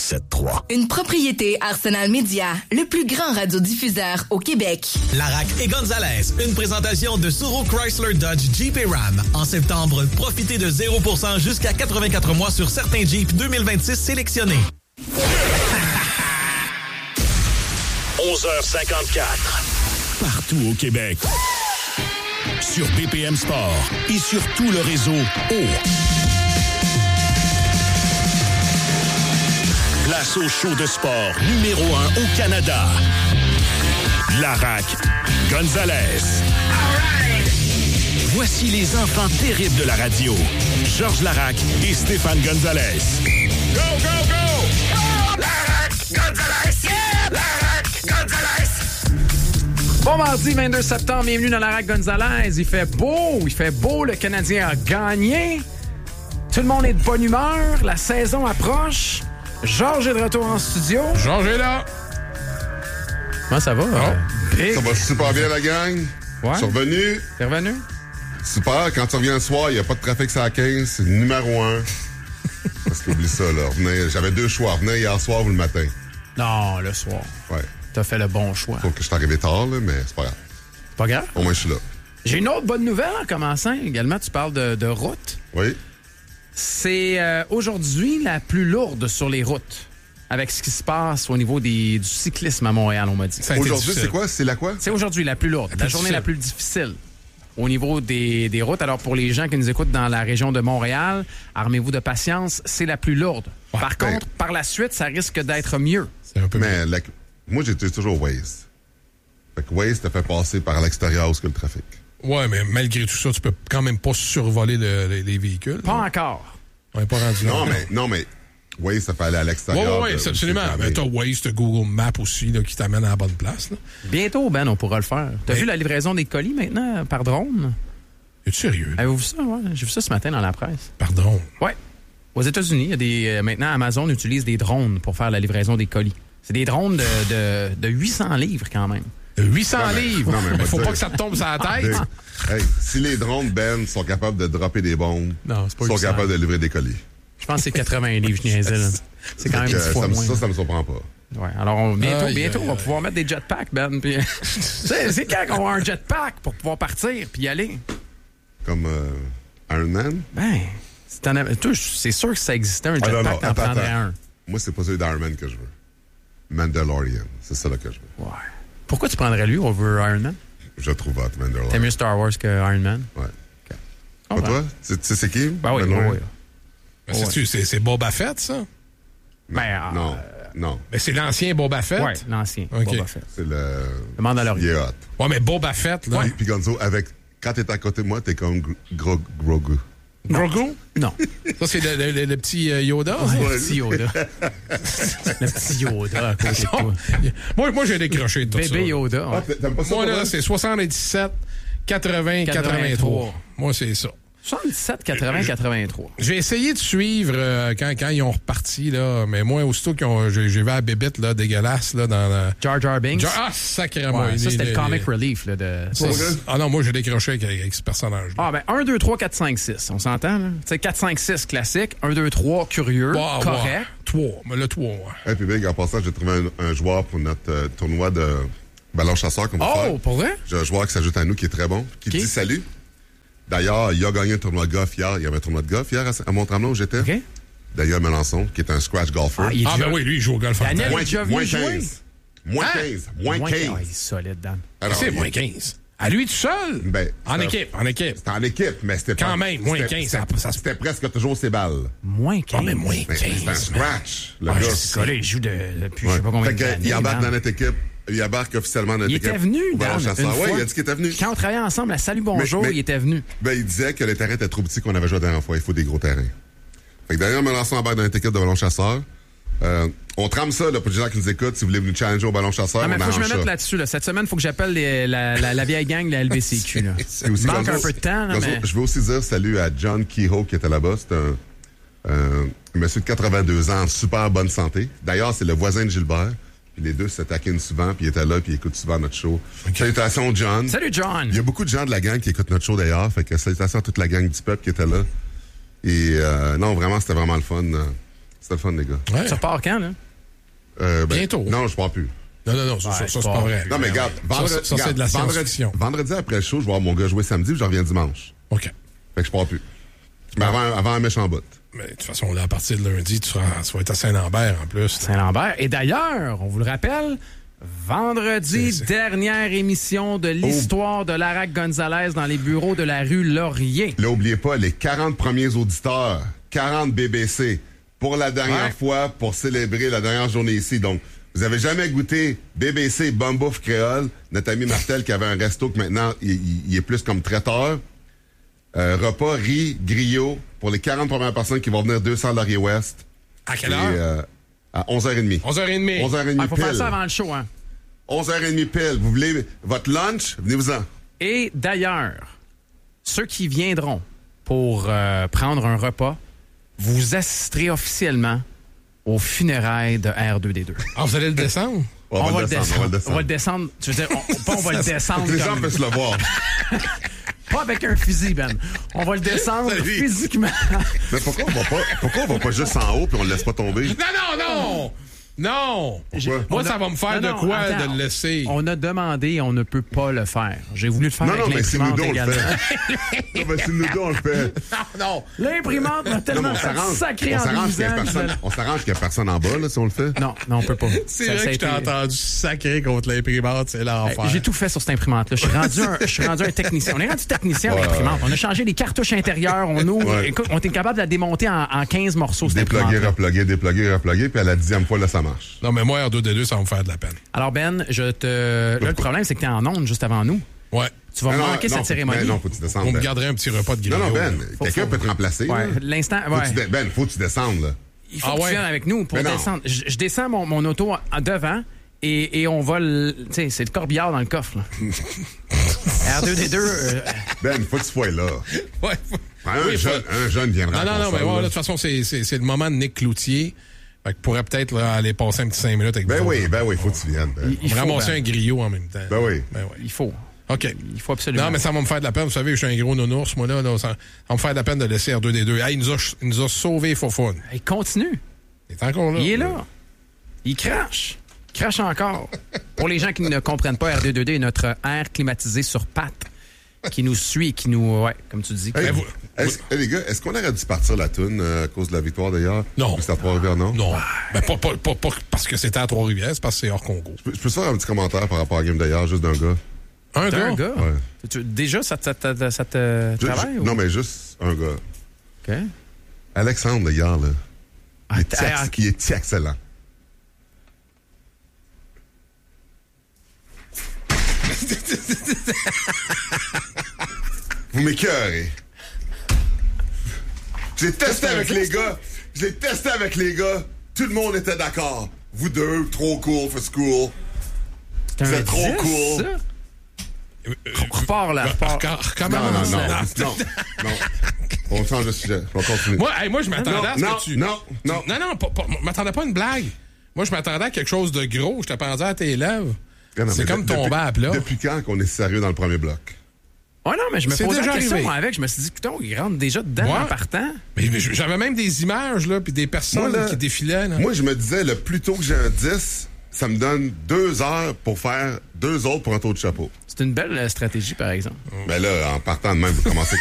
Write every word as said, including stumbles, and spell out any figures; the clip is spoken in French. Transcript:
sept trois. Une propriété Arsenal Media, le plus grand radiodiffuseur au Québec. Larac et Gonzalez, une présentation de Suro Chrysler Dodge Jeep et Ram. En septembre, profitez de zéro pour cent jusqu'à quatre-vingt-quatre mois sur certains Jeep deux mille vingt-six sélectionnés. onze heures cinquante-quatre. Partout au Québec. Sur B P M Sport et sur tout le réseau O. Place au show de sport numéro un au Canada. Larac, Gonzalez. Right. Voici les enfants terribles de la radio. Georges Larac et Stéphane Gonzalez. Go, go, go! Oh, Larac, Gonzalez! Yeah! Larac, Gonzalez! Bon mardi vingt-deux septembre, bienvenue dans Larac Gonzalez. Il fait beau, il fait beau, le Canadien a gagné. Tout le monde est de bonne humeur, la saison approche. Georges est de retour en studio. Georges est là. Comment ça va? Oh. Euh, ça va super bien, la gang. Ouais. Je suis revenu. T'es revenu? Super. Quand tu reviens le soir, il n'y a pas de trafic sur la quinze. C'est le numéro un. Parce qu'oublie ça, là. Revenez, j'avais deux choix. Revenez hier soir ou le matin. Non, le soir. Ouais. T'as fait le bon choix. Faut que je suis arrivé tard, là, mais c'est pas grave. Pas grave? Au moins, je suis là. J'ai une autre bonne nouvelle en commençant. Également, tu parles de, de route. Oui. C'est euh, aujourd'hui la plus lourde sur les routes. Avec ce qui se passe au niveau des, du cyclisme à Montréal, on m'a dit. Aujourd'hui, c'est quoi? C'est la quoi? C'est aujourd'hui la plus lourde. La, la journée difficile. La plus difficile au niveau des, des routes. Alors, pour les gens qui nous écoutent dans la région de Montréal, armez-vous de patience, c'est la plus lourde. Ouais, par ben, contre, par la suite, ça risque d'être mieux. C'est un peu Mais la, moi, j'étais toujours Waze. Fait que Waze te fait passer par l'extérieur où est-ce que le trafic. Ouais, mais malgré tout ça, tu peux quand même pas survoler le, les, les véhicules. Pas là. Encore. On n'est pas rendu là. Non, mais, non, mais Waze, ça fait aller à l'extérieur. Oui, oui, oui, absolument. Mais t'as Waze, t'as Google Maps aussi là, qui t'amène à la bonne place. Là. Bientôt, Ben, on pourra le faire. T'as mais... vu la livraison des colis maintenant par drone? Es-tu sérieux? Avez-vous vu ça? Ouais? J'ai vu ça ce matin dans la presse. Par drone? Oui. Aux États-Unis, il y a des, euh, maintenant, Amazon utilise des drones pour faire la livraison des colis. C'est des drones de, de, de huit cents livres quand même. huit cents non, mais, livres? Non, mais il faut dire, pas que ça te tombe sur la tête. Hey, si les drones, Ben, sont capables de dropper des bombes, non, c'est pas sont huit cents. capables de livrer des colis. Je pense que c'est quatre-vingts livres, je niaisais, là. C'est quand même dix fois ça, moins. Ça, ça me surprend pas. Ouais, alors on, bientôt, aïe, bientôt, aïe, on va aïe. pouvoir mettre des jetpacks, Ben. Puis, c'est, c'est quand qu'on va un jetpack pour pouvoir partir puis y aller? Comme euh, Iron Man? Ben, si t'en avais, toi, c'est sûr que ça existait, un jetpack, ah, non, non, t'en attends, prendrais attends. un. Moi, c'est pas celui d'Iron Man que je veux. Mandalorian, c'est ça là que je veux. Ouais. Pourquoi tu prendrais lui over Iron Man? Je trouve hot, Mandalorian. T'aimes mieux Star Wars que Iron Man? Ouais. Okay. Pas Oh, toi? Tu sais c'est qui? Ben oui, oui, oui. Ben, c'est-tu, c'est, c'est Boba Fett, ça? Non, Ben, euh, non, non. Ben, c'est l'ancien Boba Fett? Oui, l'ancien. Okay. Boba Fett. C'est le... Le Mandalorian. Il est hot. Ouais, mais Boba Fett, là. Puis, puis Gonzo, avec... quand t'es à côté de moi, t'es comme Gro- Grogu. Grogu? Non. Ça, c'est le, le, le, le petit Yoda? Ouais, ça? le petit Yoda. le petit Yoda à côté de toi. Moi, moi j'ai décroché de tout Bébé ça. Yoda. Ouais. Ah, t'aimes pas ça? Moi, là, toi? c'est soixante-dix-sept, quatre-vingts, quatre-vingt-trois. Moi, c'est ça. soixante-dix-sept, quatre-vingts, quatre-vingt-trois. J'ai essayé de suivre euh, quand, quand ils ont reparti, là, mais moi, aussitôt qu'ils ont, j'ai, j'ai vu la bébite là, dégueulasse là, dans la... Jar Jar Binks. Jar, ah, sacrément. Ouais, ça, c'était les, le comic les... relief. Là, de... ça, ah non, moi, j'ai décroché avec, avec ce personnage-là. Ah, ben, un, deux, trois, quatre, cinq, six. On s'entend, là? Tu sais, quatre, cinq, six classique. un, deux, trois, curieux. Wow, correct. trois. Mais le trois, ouais. Et puis, Big, en passant, j'ai trouvé un, un joueur pour notre euh, tournoi de ballon chasseur qu'on va Oh, faire. pour vrai? J'ai un joueur qui s'ajoute à nous qui est très bon, qui Okay. dit salut. D'ailleurs, il a gagné un tournoi de golf hier. Il y avait un tournoi de golf hier à, à Mont-Tremblant où j'étais. OK. D'ailleurs, Melançon, qui est un scratch golfer. Ah, il est Ah, déjà- ben oui, lui, il joue au golf en Daniel- tête. moins, déjà venu moins jouer? quinze. Moins Hein? quinze. Moins Moins quinze. Ah, il est solide, Dan. Alors, C'est il- moins quinze. À lui tout seul? Ben, en ça- équipe, en équipe. C'était en équipe, mais c'était Quand pas... même, moins c'était- quinze, C'était, ça- ça- c'était presque toujours ses balles. Moins quinze. Ah, mais moins Mais c'était un quinze. scratch, le Ah, gars. je sais, ce gars-là, il joue de, depuis Ouais. je sais pas combien Fait que, d'années. il embarque Dan. dans notre équipe. Il embarque officiellement dans notre Il équipe. était venu, au ballon Dan, chasseur. une Ouais, fois. il a dit qu'il était venu. Quand on travaillait ensemble à Salut Bonjour, Mais- mais- il était venu. Ben, il disait que le terrain était trop petit qu'on avait joué la dernière fois. Il faut des gros terrains. Fait que d'ailleurs, Melançon embarque dans notre équipe de ballon chasseur. Euh, on trame ça, là, pour les gens qui nous écoutent. Si vous voulez nous challenger au ballon chasseur, Ah, mais on faut que je me arrange mette ça. là-dessus. Là. Cette semaine, il faut que j'appelle les- la, la, la vieille gang de la L B C Q. Là. Et aussi, Il manque Gonzo- un peu de temps, là, Gonzo, mais... Je veux aussi dire salut à John Kehoe qui était là-bas. C'est un, un monsieur de quatre-vingt-deux ans en super bonne santé. D'ailleurs, c'est le voisin de Gilbert. Puis les deux se taquinent souvent, puis il était là, puis il écoute souvent notre show. Salutations, John. Salut, John. Il y a beaucoup de gens de la gang qui écoutent notre show, d'ailleurs. Fait que salutations à toute la gang du peuple qui était là. Et euh, non, vraiment, c'était vraiment le fun. C'était le fun, les gars. Ouais. Tu repars quand, là? Euh, ben, Bientôt. Non, je pars plus. Non, non, non, ça, Ouais, ça, ça, c'est c'est pas- pas vrai. Non, mais regarde, vendredi, ça, ça, c'est de la regarde, vendredi, science-fiction. vendredi après le show, je vais voir mon gars jouer samedi, puis je reviens dimanche. OK. Fait que je pars plus. Mais avant, avant un méchant bout. Mais de toute façon, là, à partir de lundi, tu, seras, tu vas être à Saint-Lambert en plus. Saint-Lambert. Et d'ailleurs, on vous le rappelle, vendredi, C'est- c'est- dernière émission de l'histoire de Larac Gonzalez dans les bureaux de la rue Laurier. Là, oubliez pas, les quarante premiers auditeurs, quarante B B C, pour la dernière Ouais. fois, pour célébrer la dernière journée ici. Donc, vous avez jamais goûté B B C Bonne Bouffe Créole, notre ami Martel qui avait un resto que maintenant, il, il- il est plus comme traiteur. Euh, repas, riz, griot, pour les quarante premières personnes qui vont venir deux cents Laurier-Ouest. À quelle Et, heure? euh, à onze heures trente. onze heures trente. onze heures trente Il faut pile. faire ça avant le show, hein? onze heures trente pile. Vous voulez votre lunch? Venez-vous-en. Et d'ailleurs, ceux qui viendront pour euh, prendre un repas, vous assisterez officiellement aux funérailles de R deux D deux. Ah, vous allez le descendre? On, va, le descendre, on va le On descendre. va le descendre. Tu veux dire, on, pas on va le descendre Les gens comme- peuvent se le voir. pas avec un fusil, Ben. On va le descendre Salut. physiquement. Mais pourquoi on va pas, pourquoi on va pas juste en haut puis on le laisse pas tomber? Non, non, non! Non! Pourquoi? Moi, On ça a- va me faire Non, de non, quoi attends. de le laisser? On a demandé et on ne peut pas le faire. J'ai voulu le faire Non, avec non, mais c'est nous l'imprimante deux, on le également. fait. Non, mais c'est nous deux, on le fait. Non, non! L'imprimante m'a Non, mais tellement on fait s'arrange. sacré On en s'arrange qu'il y a deux ans. personne, on s'arrange qu'il y a personne en bas, là, si on le fait. Non, non, on peut pas. C'est Ça- vrai ça a que je t'ai été- entendu sacrer contre l'imprimante, c'est l'enfer. J'ai tout fait sur cette imprimante-là. Je suis rendu un, je suis rendu un technicien. On est rendu technicien à Ouais, l'imprimante. On a changé les cartouches intérieures. On ouvre. Ouais. Écoute, on est capable de la démonter en, en quinze morceaux, cette Dépluguer, imprimante. repluguer, dépluguer, repluguer, puis à la dixième fois, là, ça marche. Non, mais moi, R deux D deux, ça va me faire de la peine. Alors, Ben, je te. Là, le problème, c'est que t'es en onde juste avant nous. Ouais. Tu vas Non, non, manquer non, cette faut- cérémonie. ben non, faut que tu descendes. On me Ben. garderait un petit repas de griot. Non, non, Ben, là. quelqu'un faut- peut te remplacer. Ouais, là. l'instant. Faut que Ouais. tu dé- Ben, faut que tu descendes, là. Il faut Ah que tu ouais? viennes avec nous pour Mais non. descendre. Je, je descends mon, mon auto en- devant et, et on va le. Tu sais, c'est le corbillard dans le coffre, là. R deux D deux. euh, Ben, faut que tu sois là. Ouais. Un, Oui, jeune, faut- un jeune viendra. Non, à non, non, ton mais sol, ouais, là. de toute façon, c'est, c'est, c'est le moment de Nick Cloutier. Fait que pourrait peut-être là, aller passer un petit cinq minutes avec Ben vous oui, autres. ben oui, faut que tu viennes. Ben. il, il On va faut, ramasser Ben. un griot en même temps. Ben oui. Ben oui. Il faut. OK. Il faut absolument. Non, mais ça va me faire de la peine. Vous savez, je suis un gros nounours, moi, là. là, ça, ça va me faire de la peine de laisser R deux D deux. Hey, il nous a, il nous a sauvé Fofun. Il continue. Il est encore là. Il est là. Il crache. Il crache encore. Pour les gens qui ne comprennent pas, R deux D deux est notre air climatisé sur pattes qui nous suit et qui nous. Ouais, comme tu dis. Hey, Ben, vous- est-ce- hey, les gars, est-ce qu'on aurait dû partir la toune euh, à cause de la victoire d'ailleurs? Non. C'est à Trois-Rivières, non? Non. Ben, pas, pas, pas, pas parce que c'était à Trois-Rivières, c'est parce que c'est hors concours. Je peux- je peux faire un petit commentaire par rapport à la game d'ailleurs, juste d'un gars? Un T'es gars? un gars. Ouais. Tu- déjà, ça te, ça te- ça te Ju- travaille? ju- ou- Non, mais juste un gars. OK. Alexandre, le gars, là. Ah, Il est, t- ah, il est excellent. Vous m'écœurez. J'ai testé avec les gars. J'ai testé avec les gars. Tout le monde était d'accord. Vous deux, trop cool for school. c'est vous un êtes trop dix, cool. ça? Repars là, repars. Encore- Non, Comment non, ça? non, non, non. On change de sujet. On continue. Moi, hey, moi, je m'attendais à ce non, que tu... non, non. Non, non, pas, pas- je m'attendais pas à une blague. Moi, je m'attendais à quelque chose de gros. Je t'attendais à tes lèvres. Non, mais C'est comme de- tomber depuis- à plat. Depuis quand qu'on est sérieux dans le premier bloc? Ouais, non, mais je me C'est posais la déjà question arrivé. moi, avec. Je me suis dit, putain, il rentre déjà dedans Ouais. en partant. Mais, mais j'avais même des images, là, puis des personnes Moi, là, qui défilaient. Là. Moi, je me disais, le plus tôt que j'ai un dix, ça me donne deux heures pour faire deux autres pour un tour de chapeau. C'est une belle euh, stratégie, par exemple. Mais là, en partant de même, vous commencez